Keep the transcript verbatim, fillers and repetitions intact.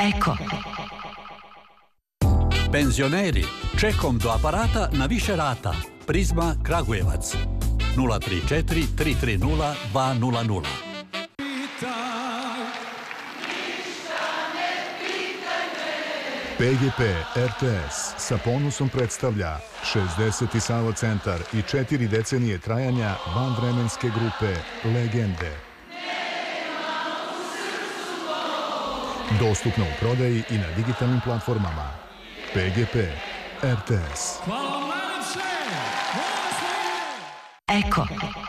Eko. Penzioneri, čekom do aparata na više rata. Prizma Kragujevac. nula tri četiri tri tri nula dva nula nula. P G P R T S sa ponosom predstavlja šezdeseti Savo centar i četiri decenije trajanja vanvremenske grupe Legende. Dostupno u prodaji i na digitalnim platformama. P G P R T S. Eko.